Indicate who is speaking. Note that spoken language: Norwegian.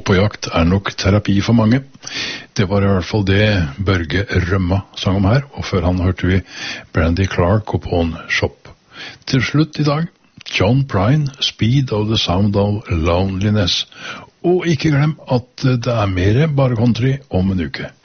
Speaker 1: på jakt nok terapi for mange. Det var i hvert fall det Børge Rømma sang om her, og før han hørte vi Brandy Clark og Pawn Shop. Til slutt i dag, John Prine, Speed of the Sound of Loneliness. Og ikke glem at det mer bare country om en uke.